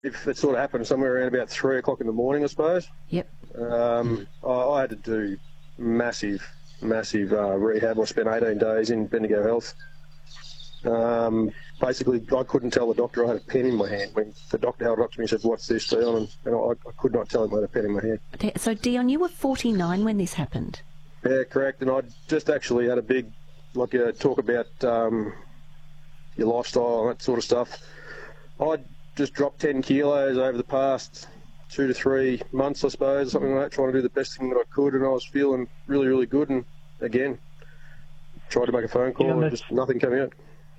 if it sort of happened somewhere around about 3 o'clock in the morning, I suppose. Yep. I had to do massive rehab. I spent 18 days in Bendigo Health. Basically, I couldn't tell the doctor I had a pen in my hand. When the doctor held it up to me and said, "What's this, Dion?" And I could not tell him I had a pen in my hand. So, Dion, you were 49 when this happened? Yeah, correct. And I just actually had a big, talk about your lifestyle and that sort of stuff. I just dropped 10 kilos over the past 2 to 3 months, I suppose, something like that, trying to do the best thing that I could, and I was feeling really, really good. And again, tried to make a phone call and just nothing came out.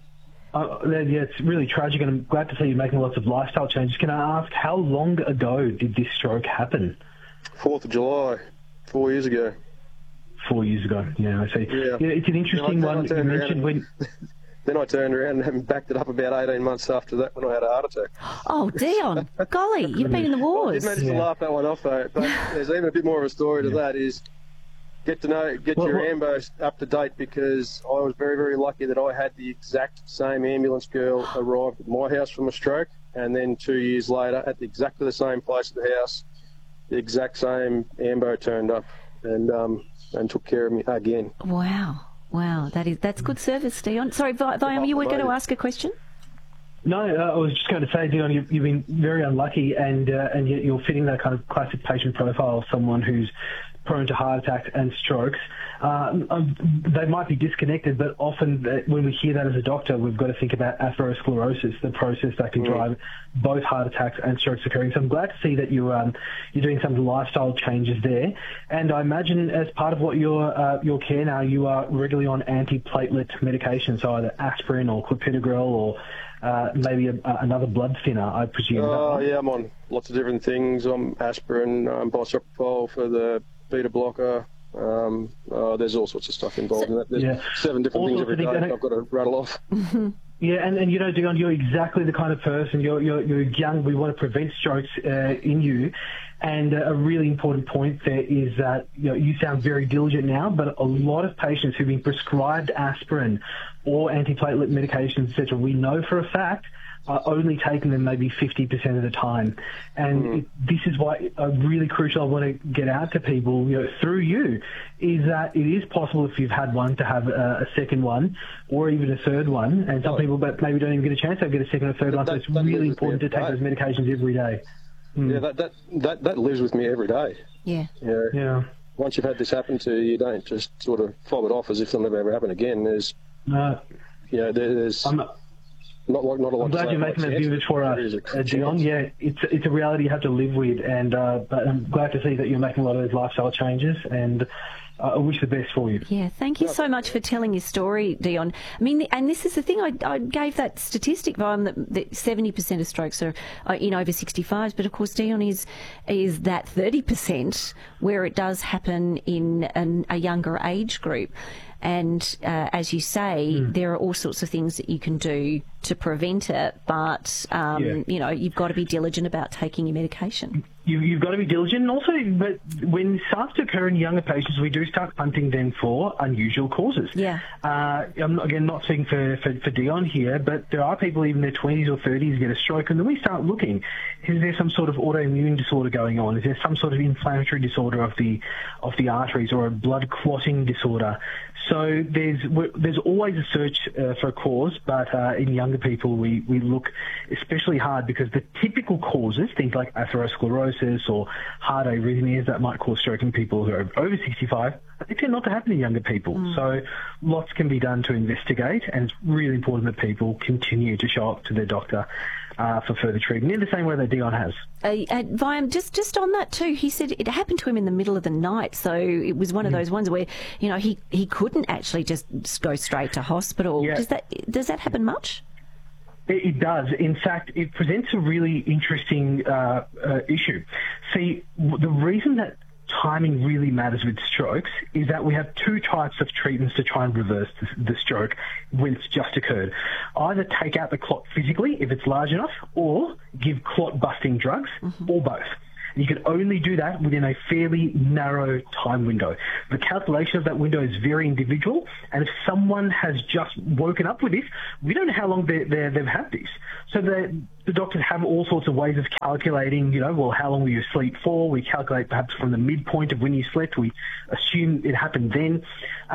Yeah, it's really tragic, and I'm glad to see you making lots of lifestyle changes. Can I ask, how long ago did this stroke happen? 4th of July, 4 years ago. 4 years ago, yeah, I see. Yeah, it's an interesting one. You mentioned when... Then I turned around and backed it up about 18 months after that when I had a heart attack. Oh, Dion, golly, you've been in the wars. I did manage to laugh that one off, though. But there's even a bit more of a story to that, is get your ambo up to date, because I was very, very lucky that I had the exact same ambulance girl arrive at my house from a stroke, and then 2 years later, at exactly the same place at the house, the exact same ambo turned up and took care of me again. Wow, that's good service, Dion. Sorry, Viam, you were going to ask a question? No, I was just going to say, Dion, you've been very unlucky, and yet you're fitting that kind of classic patient profile of someone who's prone to heart attacks and strokes. They might be disconnected, but often when we hear that as a doctor, we've got to think about atherosclerosis, the process that can drive both heart attacks and strokes occurring. So I'm glad to see that you're doing some lifestyle changes there. And I imagine as part of what your care now, you are regularly on antiplatelet medication, so either aspirin or clopidogrel or maybe another blood thinner, I presume. Yeah, I'm on lots of different things. I'm aspirin, bisoprolol for the beta blocker. There's all sorts of stuff involved in that. There's 7 different things every day I've got to rattle off. Yeah, and you know, Dion, you're exactly the kind of person. You're young. We want to prevent strokes in you. And a really important point there is that you sound very diligent now, but a lot of patients who've been prescribed aspirin or antiplatelet medications, etc., we know for a fact are only taking them maybe 50% of the time. And this is why really crucial I want to get out to people through you, is that it is possible if you've had one to have a second one or even a third one. And some people maybe don't even get a chance to get a second or third one. So it's really important to take those medications every day. Yeah, that lives with me every day. Yeah. Once you've had this happen to you, you don't just sort of fob it off as if it'll never ever happen again. There's not a lot. I'm glad you're making that view for us, Dion. Yeah, it's a reality you have to live with, and but I'm glad to see that you're making a lot of those lifestyle changes, and I wish the best for you. Yeah, thank you so much for telling your story, Dion. I mean, and this is the thing, I gave that statistic, that 70% of strokes are in over 65s, but of course Dion is that 30% where it does happen in a younger age group. And as you say, there are all sorts of things that you can do to prevent it, but you've got to be diligent about taking your medication. You've got to be diligent, and also, but when it starts to occur in younger patients, we do start hunting them for unusual causes. Yeah. I'm not speaking for Dion here, but there are people even in their 20s or 30s get a stroke, and then we start looking. Is there some sort of autoimmune disorder going on? Is there some sort of inflammatory disorder of the arteries, or a blood clotting disorder? So there's always a search for a cause, but in younger people we look especially hard, because the typical causes, things like atherosclerosis or heart arrhythmias that might cause stroke in people who are over 65, they tend not to happen in younger people. So lots can be done to investigate, and it's really important that people continue to show up to their doctor for further treatment in the same way that Dion has. Viam, just on that too, he said it happened to him in the middle of the night, so it was one of those ones where he couldn't actually just go straight to hospital. Yeah. Does that happen much? It does. In fact, it presents a really interesting issue. See, the reason that timing really matters with strokes is that we have 2 types of treatments to try and reverse the stroke when it's just occurred. Either take out the clot physically if it's large enough, or give clot busting drugs, or both. You can only do that within a fairly narrow time window. The calculation of that window is very individual, and if someone has just woken up with this, we don't know how long they've had this. So the doctors have all sorts of ways of calculating, how long were you asleep for? We calculate perhaps from the midpoint of when you slept. We assume it happened then.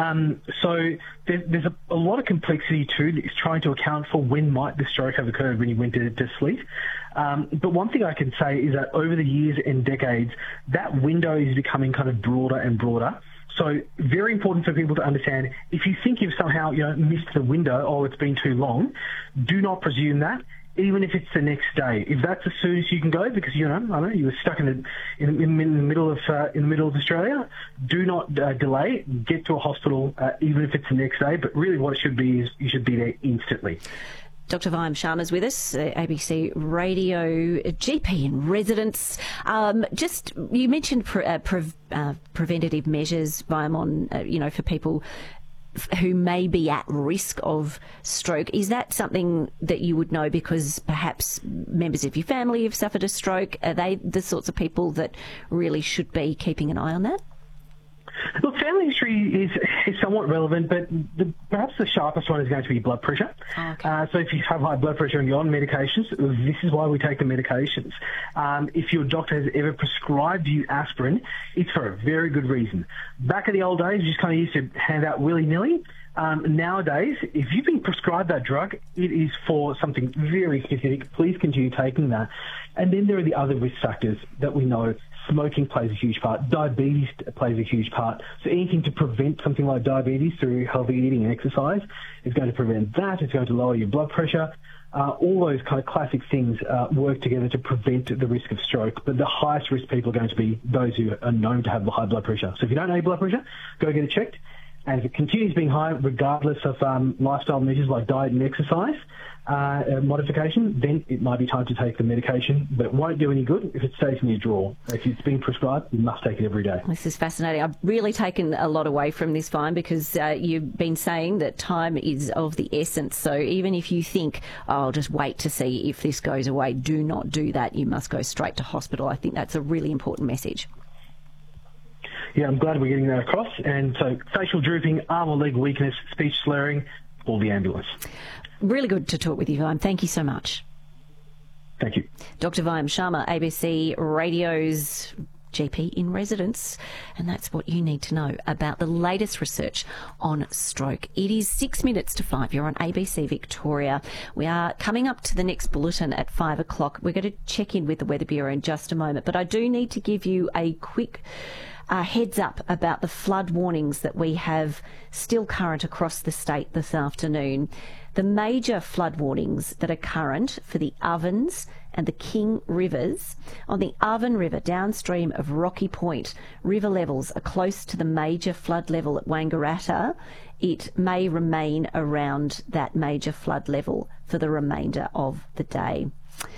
So there's a lot of complexity to this, trying to account for when might the stroke have occurred when you went to sleep. But one thing I can say is that over the years and decades, that window is becoming kind of broader and broader. So very important for people to understand, if you think you've somehow missed the window, or it's been too long, do not presume that, even if it's the next day. If that's as soon as you can go, because you were stuck in the middle of Australia, do not delay. Get to a hospital, even if it's the next day. But really, what it should be is you should be there instantly. Dr. Vyam Sharma's with us, ABC Radio GP in residence. You mentioned preventative measures, Vyam, on for people who may be at risk of stroke. Is that something that you would know because perhaps members of your family have suffered a stroke? Are they the sorts of people that really should be keeping an eye on that? Look, family history is somewhat relevant, but perhaps the sharpest one is going to be blood pressure. Oh, okay. So if you have high blood pressure and you're on medications, this is why we take the medications. If your doctor has ever prescribed you aspirin, it's for a very good reason. Back in the old days, you just kind of used to hand out willy-nilly. Nowadays, if you've been prescribed that drug, it is for something very specific. Please continue taking that. And then there are the other risk factors that we know. Smoking plays a huge part. Diabetes plays a huge part. So anything to prevent something like diabetes through healthy eating and exercise is going to prevent that. It's going to lower your blood pressure. All those kind of classic things work together to prevent the risk of stroke. But the highest risk people are going to be those who are known to have high blood pressure. So if you don't know your blood pressure, go get it checked. And if it continues being high, regardless of lifestyle measures like diet and exercise modification, then it might be time to take the medication. But it won't do any good if it stays in your drawer. If it's been prescribed, you must take it every day. This is fascinating. I've really taken a lot away from this, Vyam, because you've been saying that time is of the essence. So even if you think, I'll just wait to see if this goes away, do not do that. You must go straight to hospital. I think that's a really important message. Yeah, I'm glad we're getting that across. And so facial drooping, arm or leg weakness, speech slurring, call the ambulance. Really good to talk with you, Vyam. Thank you so much. Thank you. Dr. Vyam Sharma, ABC Radio's GP in residence, and that's what you need to know about the latest research on stroke. It is 6 minutes to 5. You're on ABC Victoria. We are coming up to the next bulletin at 5 o'clock. We're going to check in with the Weather Bureau in just a moment, but I do need to give you a quick heads up about the flood warnings that we have still current across the state this afternoon. The major flood warnings that are current for the Ovens and the King Rivers. On the Oven River, downstream of Rocky Point, river levels are close to the major flood level at Wangaratta. It may remain around that major flood level for the remainder of the day.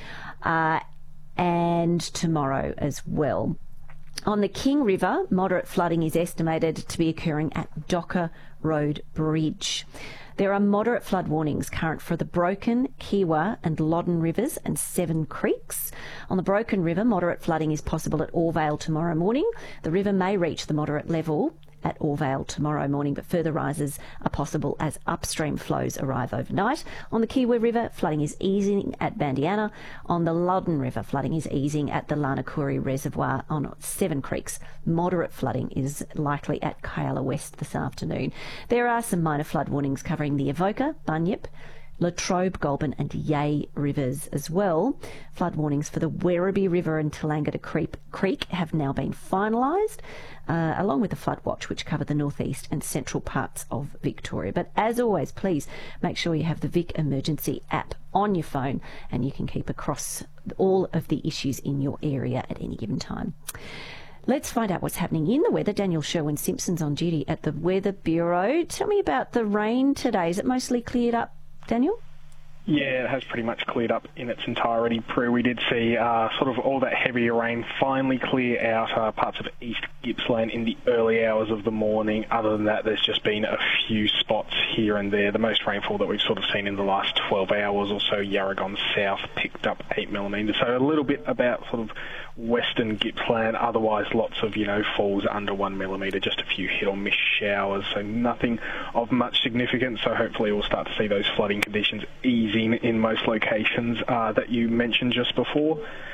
And tomorrow as well. On the King River, moderate flooding is estimated to be occurring at Docker Road Bridge. There are moderate flood warnings current for the Broken, Kiewa and Loddon Rivers and Seven Creeks. On the Broken River, moderate flooding is possible at Orvale tomorrow morning. The river may reach the moderate level at Orvale tomorrow morning, but further rises are possible as upstream flows arrive overnight. On the Kiewa River, flooding is easing at Bandiana. On the Loddon River, flooding is easing at the Lanakuri Reservoir. On Seven Creeks, moderate flooding is likely at Kyala West this afternoon. There are some minor flood warnings covering the Avoca, Bunyip, Latrobe, Goulburn and Yea rivers as well. Flood warnings for the Werribee River and Tallangatta Creek have now been finalised, along with the flood watch, which cover the northeast and central parts of Victoria. But as always, please make sure you have the Vic Emergency app on your phone and you can keep across all of the issues in your area at any given time. Let's find out what's happening in the weather. Daniel Sherwin-Simpson's on duty at the Weather Bureau. Tell me about the rain today. Is it mostly cleared up, Daniel? Yeah, it has pretty much cleared up in its entirety, Prue. We did see sort of all that heavier rain finally clear out parts of East Gippsland in the early hours of the morning. Other than that, there's just been a few spots here and there. The most rainfall that we've sort of seen in the last 12 hours or so, Yarragon South picked up 8 millimetres. So a little bit about sort of western Gippsland. Otherwise, lots of, falls under 1 millimetre, just a few hit or miss showers. So nothing of much significance. So hopefully we'll start to see those flooding conditions easing in most locations that you mentioned just before.